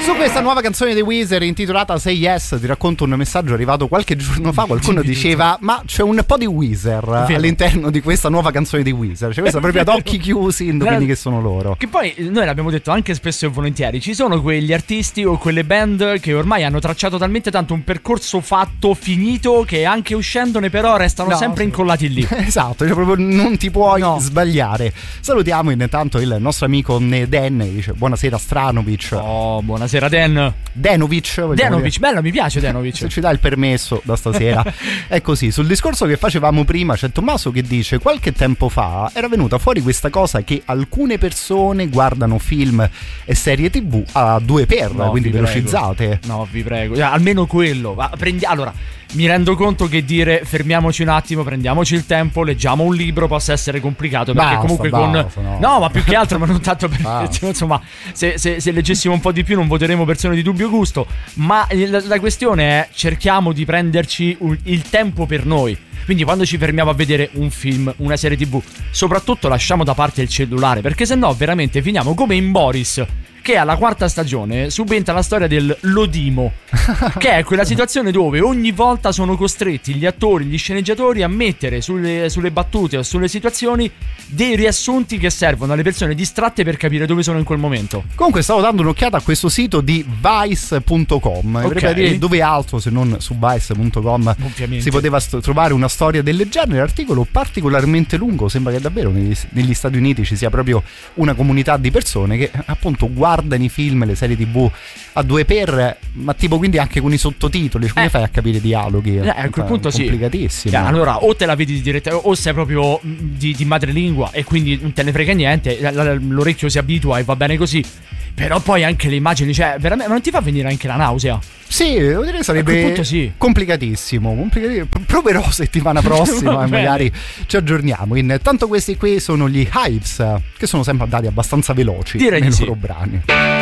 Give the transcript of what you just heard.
Su questa nuova canzone dei Weezer intitolata Say Yes ti racconto un messaggio arrivato qualche giorno fa. Qualcuno diceva: ma c'è un po' di Weezer all'interno di questa nuova canzone dei Weezer, cioè questo proprio ad occhi chiusi indovini che sono loro. Che poi noi l'abbiamo detto anche spesso e volentieri, ci sono quegli artisti o quelle band che ormai hanno tracciato talmente tanto un percorso fatto, finito, che anche uscendone però restano sempre incollati lì. Esatto, cioè proprio non ti puoi sbagliare. Salutiamo intanto il nostro amico Dan, che dice: buonasera Stranovic. Oh, buonasera Dan. Denovic, bello, mi piace Denovic. Se ci dà il permesso da stasera. È così. Sul discorso che facevamo prima c'è Tommaso che dice: qualche tempo fa era venuta fuori questa cosa che alcune persone guardano film e serie TV a 2x, quindi velocizzate. No, vi prego, almeno quello. Allora, mi rendo conto che dire fermiamoci un attimo, prendiamoci il tempo, leggiamo un libro possa essere complicato, perché comunque no, ma più che altro, ma non tanto per insomma, se leggessimo un po' di più non voteremo persone di dubbio gusto, ma la questione è: cerchiamo di prenderci il tempo per noi. Quindi quando ci fermiamo a vedere un film, una serie TV, soprattutto lasciamo da parte il cellulare, perché sennò veramente finiamo come in Boris, che alla 4ª stagione subentra la storia del Lodimo, che è quella situazione dove ogni volta sono costretti gli attori, gli sceneggiatori a mettere sulle battute o sulle situazioni dei riassunti che servono alle persone distratte per capire dove sono in quel momento. Comunque stavo dando un'occhiata a questo sito di Vice.com, vorrei dire dove altro se non su Vice.com si poteva trovare una storia del genere. Articolo particolarmente lungo, sembra che davvero negli Stati Uniti ci sia proprio una comunità di persone che appunto guardano i film, le serie TV a 2x, ma tipo quindi anche con i sottotitoli, come fai a capire i dialoghi? A quel punto sì, complicatissimo. Allora o te la vedi diretta o sei proprio di madrelingua e quindi non te ne frega niente, l'orecchio si abitua e va bene così. Però poi anche le immagini, cioè veramente non ti fa venire anche la nausea? Sì, devo dire sarebbe complicatissimo. Proverò settimana prossima e magari ci aggiorniamo. Intanto questi qui sono gli Hives, che sono sempre andati abbastanza veloci nei loro brani.